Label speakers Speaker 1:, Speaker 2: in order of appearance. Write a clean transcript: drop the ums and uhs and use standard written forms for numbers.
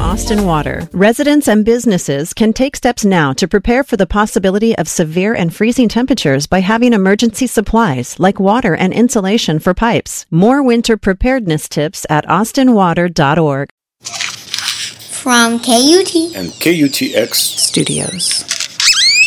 Speaker 1: Austin Water. Residents and businesses can take steps now to prepare for the possibility of severe and freezing temperatures by having emergency supplies like water and insulation for pipes. More winter preparedness tips at austinwater.org.
Speaker 2: From KUT
Speaker 3: and KUTX
Speaker 1: Studios.